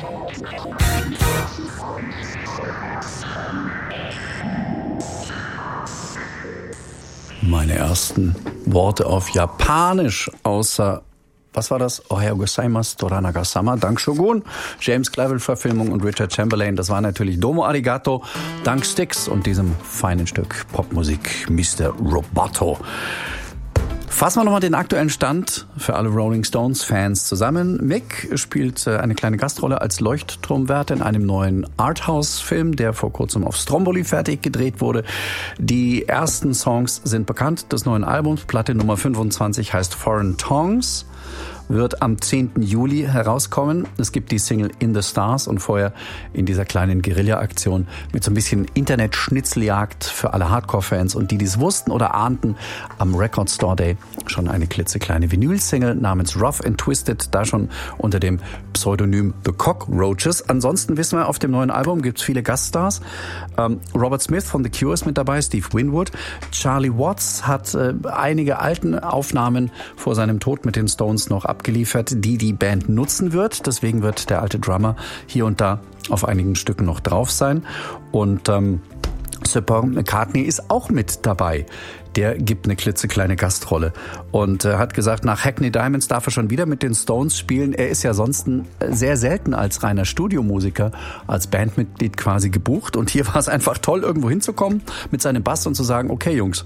Meine ersten Worte auf Japanisch außer, was war das? Ohayou gozaimasu, Toranaga-sama, Dank Shogun, James Clavell-Verfilmung und Richard Chamberlain. Das war natürlich Domo Arigato, dank Styx und diesem feinen Stück Popmusik Mr. Roboto. Fassen wir nochmal den aktuellen Stand für alle Rolling Stones-Fans zusammen. Mick spielt eine kleine Gastrolle als Leuchtturmwärter in einem neuen Arthouse-Film, der vor kurzem auf Stromboli fertig gedreht wurde. Die ersten Songs sind bekannt des neuen Albums. Platte Nummer 25 heißt Foreign Tongues, wird am 10. Juli herauskommen. Es gibt die Single In the Stars und vorher in dieser kleinen Guerilla-Aktion mit so ein bisschen Internet-Schnitzeljagd für alle Hardcore-Fans und die es wussten oder ahnten, am Record Store Day schon eine klitzekleine Vinyl-Single namens Rough and Twisted, da schon unter dem Pseudonym The Cockroaches. Ansonsten wissen wir, auf dem neuen Album gibt es viele Gaststars. Robert Smith von The Cure ist mit dabei, Steve Winwood. Charlie Watts hat einige alten Aufnahmen vor seinem Tod mit den Stones noch abgeliefert, die Band nutzen wird. Deswegen wird der alte Drummer hier und da auf einigen Stücken noch drauf sein. Und Sir Paul McCartney ist auch mit dabei. Der gibt eine klitzekleine Gastrolle und hat gesagt, nach Hackney Diamonds darf er schon wieder mit den Stones spielen. Er ist ja sonst sehr selten als reiner Studiomusiker, als Bandmitglied quasi gebucht. Und hier war es einfach toll, irgendwo hinzukommen mit seinem Bass und zu sagen, okay Jungs,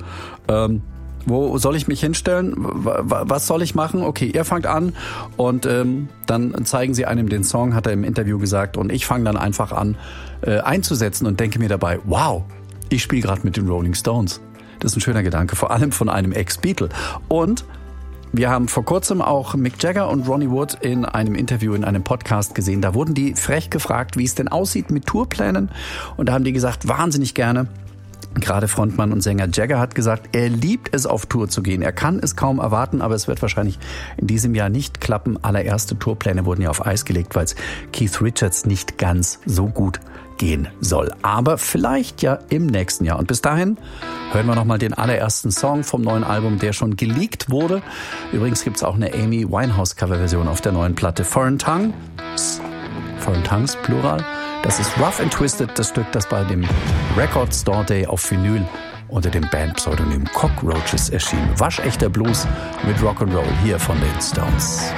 wo soll ich mich hinstellen? Was soll ich machen? Okay, ihr fangt an und dann zeigen sie einem den Song, hat er im Interview gesagt. Und ich fange dann einfach an einzusetzen und denke mir dabei, wow, ich spiele gerade mit den Rolling Stones. Das ist ein schöner Gedanke, vor allem von einem Ex-Beatle. Und wir haben vor kurzem auch Mick Jagger und Ronnie Wood in einem Interview, in einem Podcast gesehen. Da wurden die frech gefragt, wie es denn aussieht mit Tourplänen. Und da haben die gesagt, wahnsinnig gerne. Gerade Frontmann und Sänger Jagger hat gesagt, er liebt es, auf Tour zu gehen. Er kann es kaum erwarten, aber es wird wahrscheinlich in diesem Jahr nicht klappen. Allererste Tourpläne wurden ja auf Eis gelegt, weil es Keith Richards nicht ganz so gut gehen soll. Aber vielleicht ja im nächsten Jahr. Und bis dahin hören wir nochmal den allerersten Song vom neuen Album, der schon geleakt wurde. Übrigens gibt es auch eine Amy Winehouse Coverversion auf der neuen Platte. Foreign Tongues, Plural. Das ist Rough and Twisted, das Stück, das bei dem Record Store Day auf Vinyl unter dem Bandpseudonym Cockroaches erschien. Waschechter Blues mit Rock'n'Roll hier von den Stones.